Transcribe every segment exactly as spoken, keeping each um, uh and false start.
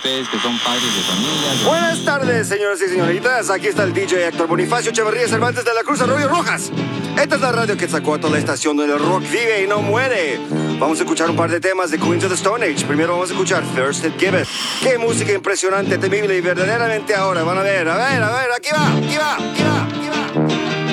ustedes que son padres de familia. Buenas tardes, señoras y señoritas. Aquí está el D J Héctor Bonifacio Echeverría Cervantes de la Cruz Arroyo Rojas. Esta es la radio Quetzalcóatl, la estación donde el rock vive y no muere. Vamos a escuchar un par de temas de Queens of the Stone Age. Primero vamos a escuchar Thirsted Gibbet. Qué música impresionante, temible y verdaderamente ahora. Van a ver, a ver, a ver, aquí va, aquí va, aquí va, aquí va.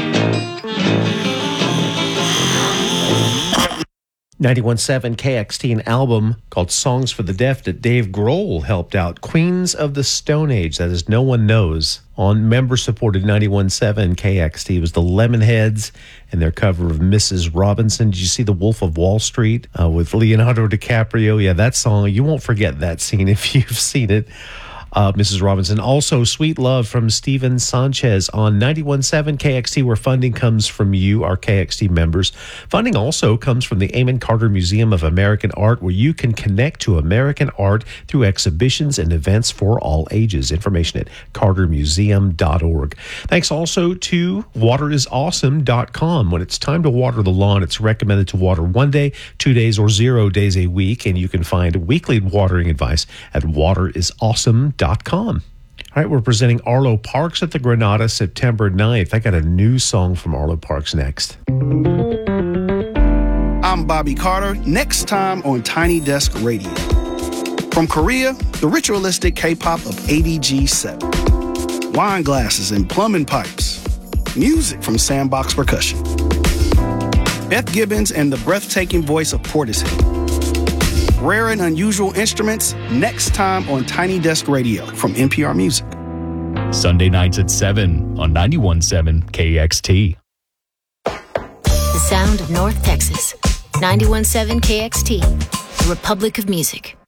ninety-one point seven K X T, an album called Songs for the Deaf that Dave Grohl helped out. Queens of the Stone Age, that is No One Knows. On member-supported ninety-one point seven K X T was the Lemonheads and their cover of Missus Robinson. Did you see The Wolf of Wall Street uh, with Leonardo DiCaprio? Yeah, that song, you won't forget that scene if you've seen it. Uh, Missus Robinson. Also, Sweet Love from Steven Sanchez on ninety-one point seven K X T, where funding comes from you, our K X T members. Funding also comes from the Amon Carter Museum of American Art, where you can connect to American art through exhibitions and events for all ages. Information at carter museum dot org. Thanks also to water is awesome dot com. When it's time to water the lawn, it's recommended to water one day, two days, or zero days a week, and you can find weekly watering advice at water is awesome dot com. All right, we're presenting Arlo Parks at the Granada September ninth. I got a new song from Arlo Parks next. I'm Bobby Carter, next time on Tiny Desk Radio. From Korea, the ritualistic K-pop of A D G seven. Wine glasses and plumbing pipes. Music from Sandbox Percussion. Beth Gibbons and the breathtaking voice of Portishead. Rare and unusual instruments, next time on Tiny Desk Radio from N P R Music. Sunday nights at seven on ninety-one point seven K X T. The sound of North Texas. ninety-one point seven K X T, the Republic of Music.